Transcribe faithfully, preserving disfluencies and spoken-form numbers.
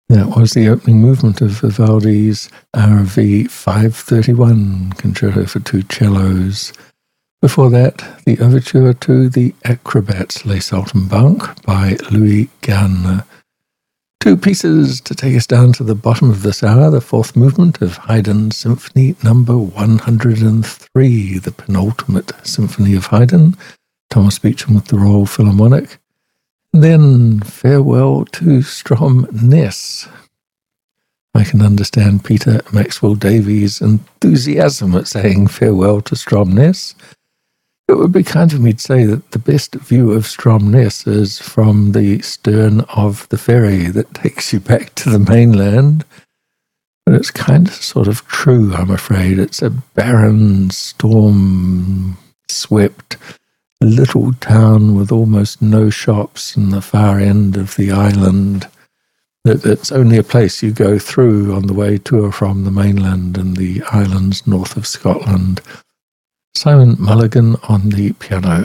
That was the opening movement of Vivaldi's R V five thirty-one, Concerto for Two Cellos. Before that, the overture to The Acrobats, Les Saltimbanques by Louis Garne. Two pieces to take us down to the bottom of this hour, the fourth movement of Haydn's Symphony Number one hundred three, the penultimate symphony of Haydn, Thomas Beecham with the Royal Philharmonic. And then Farewell to Stromness. I can understand Peter Maxwell Davies' enthusiasm at saying farewell to Stromness. It would be kind of me to say that the best view of Stromness is from the stern of the ferry that takes you back to the mainland. But it's kind of sort of true, I'm afraid. It's a barren, storm-swept little town with almost no shops in the far end of the island. It's only a place you go through on the way to or from the mainland and the islands north of Scotland. Simon Mulligan on the piano.